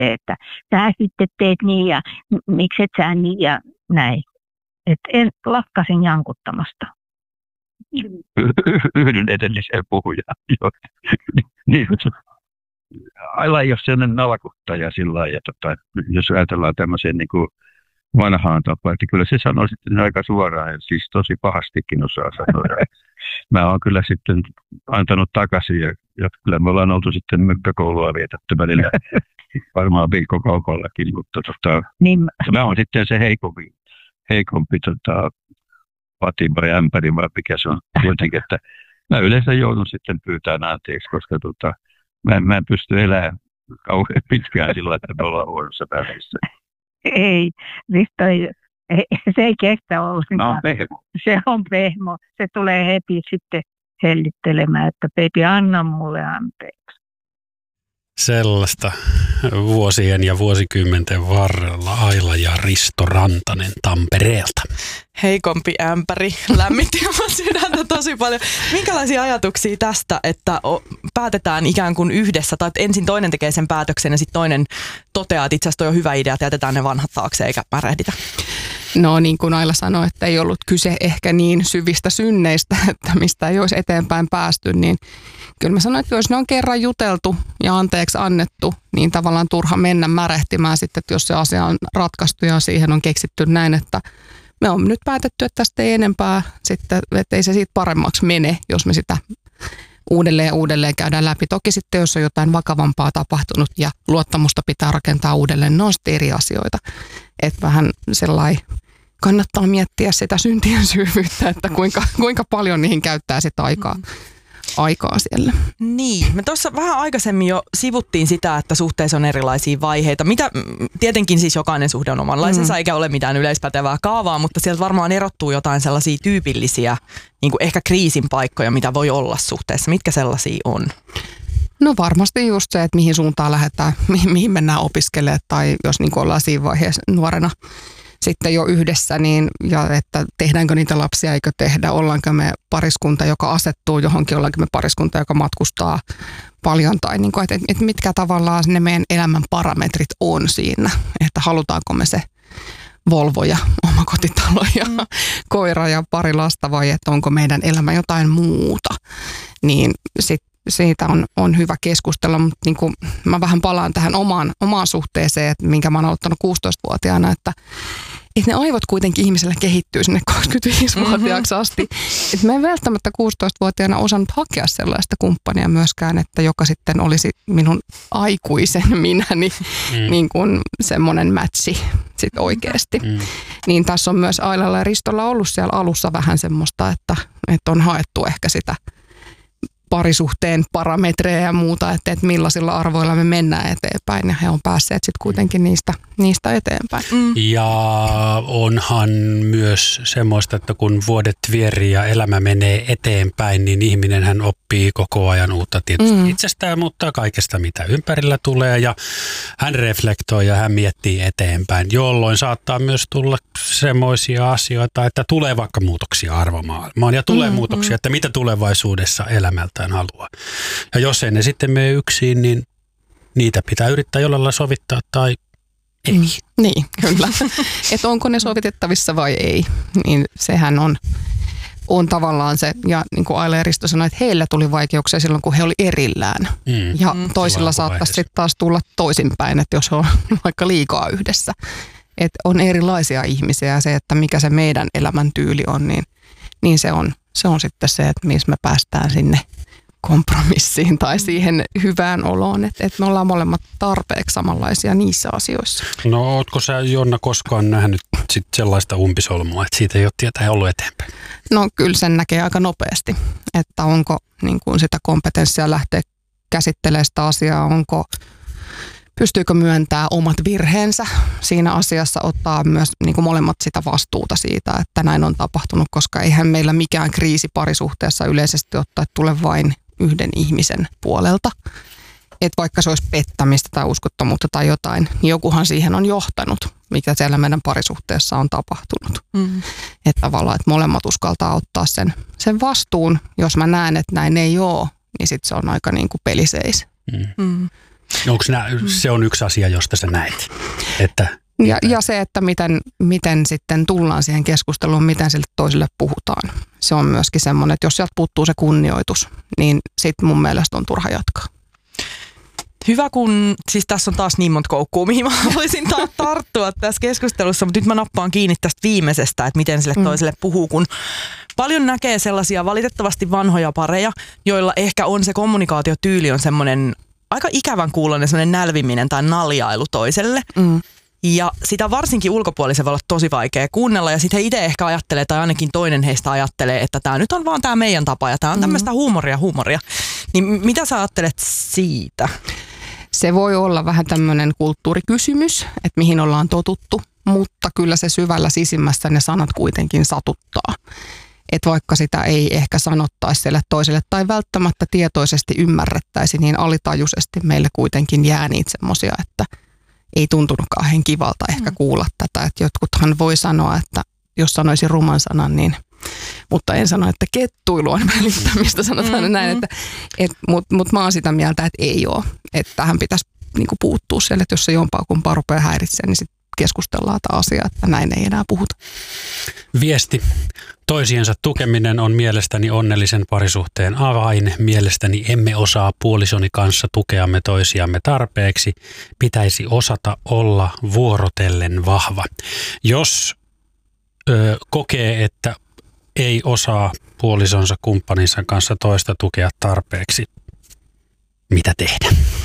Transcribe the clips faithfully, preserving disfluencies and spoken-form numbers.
että sä sitten teet niin ja miksi et sä niin ja näin. Että en lakkasin jankuttamasta. Yhdyn edelliseen puhujaan. Niin, Aila ei ole sellainen nalkuttaja sillä lailla, tota, jos ajatellaan tämmöisen niin kuin vanhaan tapaan, että kyllä se sanoo sitten aika suoraan, ja siis tosi pahastikin osaa sanoa. Mä oon kyllä sitten antanut takaisin, ja, ja kyllä me ollaan oltu sitten mykkäkoulua vietetty välillä, varmaan viikkokaupallakin, mutta tota, niin, mä oon sitten se heikompi, heikompi tota, pati vai ämpäri, vai mikä se on jotenkin, että mä yleensä joudun sitten pyytämään anteeksi, koska tota, mä, en, mä en pysty elämään kauhean pitkään sillä, että me ollaan huonossa välissä. Ei, Risto ei, se ei kestä ollenkaan. No, pehmo. Se on pehmo. Se tulee heti sitten hellittelemään, että Pepi, anna mulle anteeksi. Sellaista vuosien ja vuosikymmenten varrella Aila ja Risto Rantanen Tampereelta. Heikompi ämpäri lämmitti oman sydäntä tosi paljon. Minkälaisia ajatuksia tästä, että päätetään ikään kuin yhdessä, tai että ensin toinen tekee sen päätöksen ja sitten toinen toteaa, että itse asiassa toi on hyvä idea, että jätetään ne vanhat taakse eikä märehditä? No niin kuin Aila sanoi, että ei ollut kyse ehkä niin syvistä synneistä, että mistä ei olisi eteenpäin päästy, niin kyllä mä sanoin, että jos ne on kerran juteltu ja anteeksi annettu, niin tavallaan turha mennä märehtimään sitten, että jos se asia on ratkaistu ja siihen on keksitty näin, että me on nyt päätetty, että tästä ei enempää sitten, että ei se siitä paremmaksi mene, jos me sitä uudelleen ja uudelleen käydään läpi. Toki sitten, jos on jotain vakavampaa tapahtunut ja luottamusta pitää rakentaa uudelleen, ne on sitten eri asioita. Että vähän sellainen kannattaa miettiä sitä syntien syvyyttä, että kuinka, kuinka paljon niihin käyttää sitä aikaa. aikaa siellä. Niin, me tuossa vähän aikaisemmin jo sivuttiin sitä, että suhteessa on erilaisia vaiheita. Mitä, tietenkin siis jokainen suhde on omanlaisensa, mm. eikä ole mitään yleispätevää kaavaa, mutta sieltä varmaan erottuu jotain sellaisia tyypillisiä, niin kuin ehkä kriisin paikkoja, mitä voi olla suhteessa. Mitkä sellaisia on? No varmasti just se, että mihin suuntaan lähdetään, mihin, mihin mennään opiskelemaan, tai jos niin kuin ollaan siinä vaiheessa nuorena sitten jo yhdessä, niin, ja että tehdäänkö niitä lapsia, eikö tehdä, ollaanko me pariskunta, joka asettuu johonkin, ollaanko me pariskunta, joka matkustaa paljon, tai niin kuin, että, että mitkä tavallaan ne meidän elämän parametrit on siinä, että halutaanko me se Volvo ja omakotitalo ja mm. koira ja pari lasta, vai että onko meidän elämä jotain muuta, niin sitten siitä on, on hyvä keskustella, mutta niin kuin mä vähän palaan tähän omaan, omaan suhteeseen, että minkä mä oon aloittanut kuusitoistavuotiaana, että, että ne aivot kuitenkin ihmisellä kehittyy sinne kaksikymmentäviisivuotiaaksi asti. Mm-hmm. Että mä en välttämättä kuusitoistavuotiaana osannut hakea sellaista kumppania myöskään, että joka sitten olisi minun aikuisen minäni mm. niin kuin semmoinen matchi sit oikeasti. Mm. Niin tässä on myös Ailalla ja Ristolla ollut siellä alussa vähän semmoista, että, että on haettu ehkä sitä parisuhteen parametreja ja muuta, että, että millaisilla arvoilla me mennään eteenpäin, ja he on päässeet sitten kuitenkin niistä, niistä eteenpäin. Mm. Ja onhan myös semmoista, että kun vuodet vierii ja elämä menee eteenpäin, niin ihminenhän oppii koko ajan uutta tietysti mm. itsestään, mutta kaikesta mitä ympärillä tulee, ja hän reflektoi ja hän miettii eteenpäin, jolloin saattaa myös tulla semmoisia asioita, että tulee vaikka muutoksia arvomaailmaan, ja tulee mm, muutoksia, mm. että mitä tulevaisuudessa elämältä haluaa. Ja jos ei ne sitten mene yksin, niin niitä pitää yrittää jollain lailla sovittaa tai ei. Mm, niin, kyllä. Että onko ne sovitettavissa vai ei, niin sehän on, on tavallaan se, ja niin kuin Aila ja Risto sanoi, että heillä tuli vaikeuksia silloin, kun he oli erillään. Mm. Ja mm. toisilla saattaisi sitten taas tulla toisinpäin, että jos on vaikka liikaa yhdessä. Että on erilaisia ihmisiä, ja se, että mikä se meidän elämäntyyli on, niin, niin se on, se on sitten se, että missä me päästään sinne kompromissiin tai siihen hyvään oloon, että, että me ollaan molemmat tarpeeksi samanlaisia niissä asioissa. No ootko sä, Jonna, koskaan nähnyt sit sellaista umpisolmua, että siitä ei ole tietää ollut eteenpäin? No kyllä sen näkee aika nopeasti, että onko niin kuin sitä kompetenssia lähteä käsittelemään sitä asiaa, onko, pystyykö myöntämään omat virheensä siinä asiassa, ottaa myös niin kuin molemmat sitä vastuuta siitä, että näin on tapahtunut, koska eihän meillä mikään kriisi parisuhteessa yleisesti ottaa tule vain yhden ihmisen puolelta. Että vaikka se olisi pettämistä tai uskottomuutta tai jotain, niin jokuhan siihen on johtanut, mikä siellä meidän parisuhteessa on tapahtunut. Mm. Että tavallaan, että molemmat uskaltaa ottaa sen, sen vastuun. Jos mä näen, että näin ei ole, niin sitten se on aika niin kuin peliseis. Mm. Mm. Onko nää, se on yksi asia, josta sä näet, että... Ja, ja se, että miten, miten sitten tullaan siihen keskusteluun, miten sille toiselle puhutaan. Se on myöskin semmoinen, että jos sieltä puuttuu se kunnioitus, niin sitten mun mielestä on turha jatkaa. Hyvä, kun siis tässä on taas niin monta koukkua, mihin mä haluaisin ta- tarttua tässä keskustelussa, mutta nyt mä nappaan kiinni tästä viimeisestä, että miten sille toiselle puhuu, kun paljon näkee sellaisia valitettavasti vanhoja pareja, joilla ehkä on se kommunikaatiotyyli on semmoinen aika ikävän kuuloinen semmoinen nälviminen tai naljailu toiselle. Mm. Ja sitä varsinkin ulkopuolisen voi olla tosi vaikea kuunnella ja sitten he itse ehkä ajattelee tai ainakin toinen heistä ajattelee, että tämä nyt on vaan tämä meidän tapa ja tämä on tämmöistä huumoria huumoria. Niin mitä sä ajattelet siitä? Se voi olla vähän tämmöinen kulttuurikysymys, että mihin ollaan totuttu, mutta kyllä se syvällä sisimmässä ne sanat kuitenkin satuttaa. Että vaikka sitä ei ehkä sanottaisi sille toiselle tai välttämättä tietoisesti ymmärrettäisi, niin alitajuisesti meille kuitenkin jää niitä semmoisia, että ei tuntunut kauhean kivalta ehkä kuulla tätä. Että jotkuthan voi sanoa, että jos sanoisi ruman sanan, niin, mutta en sano, että kettuilu on välittämistä, sanotaan mm-hmm. näin. Että, et, Mutta mut mä oon sitä mieltä, että ei ole. Että tähän pitäisi niinku puuttua siellä, että jos se jompaa kumpaa rupeaa häiritsemään, niin sitten keskustellaan tämä asia, että näin ei enää puhuta. Viesti. Toisiensa tukeminen on mielestäni onnellisen parisuhteen avain. Mielestäni emme osaa puolisoni kanssa tukeamme toisiamme tarpeeksi. Pitäisi osata olla vuorotellen vahva. Jos ö, kokee, että ei osaa puolisonsa kumppaninsa kanssa toista tukea tarpeeksi, mitä tehdä?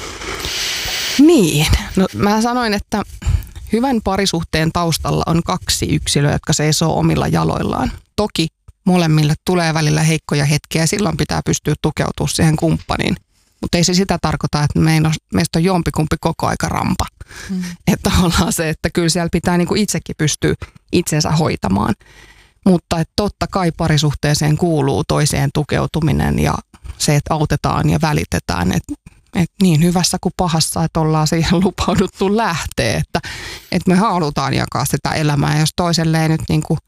Niin, no mä sanoin, että hyvän parisuhteen taustalla on kaksi yksilöä, jotka seisoo omilla jaloillaan. Toki molemmille tulee välillä heikkoja hetkiä ja silloin pitää pystyä tukeutumaan siihen kumppaniin. Mutta ei se sitä tarkoita, että meistä on jompikumpi koko aika rampa. Mm. Että ollaan se, että kyllä siellä pitää niinku itsekin pystyä itsensä hoitamaan. Mutta että totta kai parisuhteeseen kuuluu toiseen tukeutuminen ja se, että autetaan ja välitetään. Että et niin hyvässä kuin pahassa, että ollaan siihen lupauduttu lähteä. Että et me halutaan jakaa sitä elämää ja jos toiselle ei nyt niinku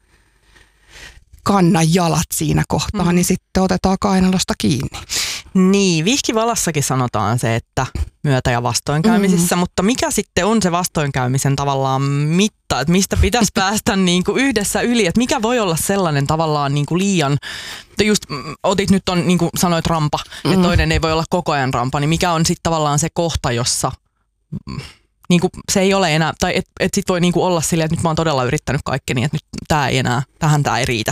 kanna jalat siinä kohtaa, mm. niin sitten otetaan kainalosta kiinni. Niin, vihkivalassakin sanotaan se, että myötä- ja vastoinkäymisissä, mm. mutta mikä sitten on se vastoinkäymisen tavallaan mitta, että mistä pitäisi päästä niin kuin yhdessä yli, että mikä voi olla sellainen tavallaan niin kuin liian, just otit nyt on niin kuin sanoit rampa, mm. että toinen ei voi olla koko ajan rampa, niin mikä on sitten tavallaan se kohta, jossa niin kuin se ei ole enää, tai että et sitten voi niin kuin olla silleen, että nyt mä oon todella yrittänyt kaikkeni, että nyt tää ei enää, tähän tää ei riitä.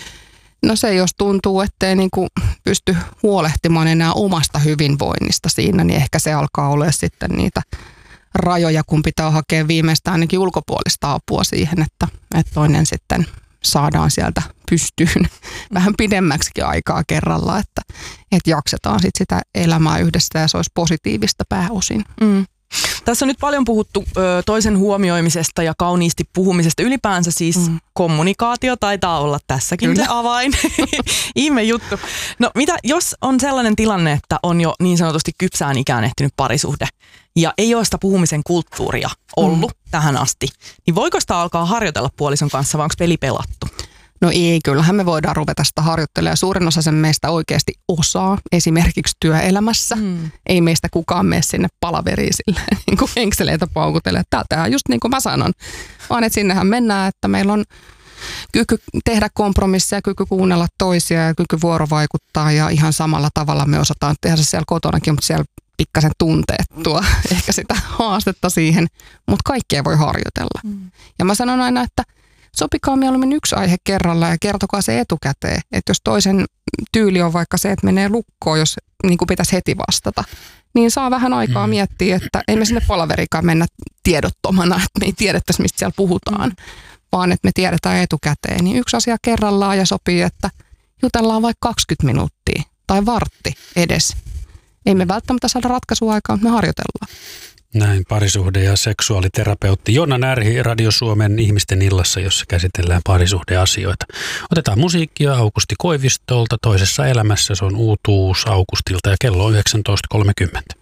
No se, jos tuntuu, ettei niinku pysty huolehtimaan enää omasta hyvinvoinnista siinä, niin ehkä se alkaa olla sitten niitä rajoja, kun pitää hakea viimeistään ainakin ulkopuolista apua siihen, että, että toinen sitten saadaan sieltä pystyyn vähän pidemmäksikin aikaa kerralla, että, että jaksetaan sit sitä elämää yhdessä ja se olisi positiivista pääosin. Mm. Tässä on nyt paljon puhuttu ö, toisen huomioimisesta ja kauniisti puhumisesta. Ylipäänsä siis mm. kommunikaatio taitaa olla tässäkin Kyllä. se avain. Ihme juttu. No mitä, jos on sellainen tilanne, että on jo niin sanotusti kypsään ikään ehtinyt parisuhde ja ei ole sitä puhumisen kulttuuria ollut mm. tähän asti, niin voiko sitä alkaa harjoitella puolison kanssa vai onko peli pelattu? No ei, kyllähän me voidaan ruveta sitä harjoittelemaan. Suurin osa sen meistä oikeasti osaa, esimerkiksi työelämässä. Mm. Ei meistä kukaan mene sinne palaveriin silleen, niin kuin henkseleitä paukutelle. Tämä tehdään just niin kuin mä sanon. Vaan että sinnehän mennään, että meillä on kyky tehdä kompromisseja, kyky kuunnella toisia ja kyky vuorovaikuttaa. Ja ihan samalla tavalla me osataan tehdä se siellä kotonakin, mutta siellä pikkasen tunteet tuo ehkä sitä haastetta siihen. Mutta kaikkea voi harjoitella. Mm. Ja mä sanon aina, että sopikaa mieluummin yksi aihe kerralla ja kertokaa se etukäteen. Että jos toisen tyyli on vaikka se, että menee lukkoon, jos niin kuin pitäisi heti vastata, niin saa vähän aikaa mm. miettiä, että ei me sinne palaverikaan mennä tiedottomana, että me ei tiedettäisi, mistä siellä puhutaan, mm. vaan että me tiedetään etukäteen. Niin yksi asia kerrallaan ja sopii, että jutellaan vaikka kaksikymmentä minuuttia tai vartti edes. Ei me välttämättä saada ratkaisuaikaa, mutta me harjoitellaan. Näin parisuhde- ja seksuaaliterapeutti Jonna Närhi Radio Suomen Ihmisten illassa, jossa käsitellään parisuhdeasioita. Otetaan musiikkia Aukusti Koivistolta. Toisessa elämässä se on uutuus Augustilta ja kello on yhdeksäntoista kolmekymmentä.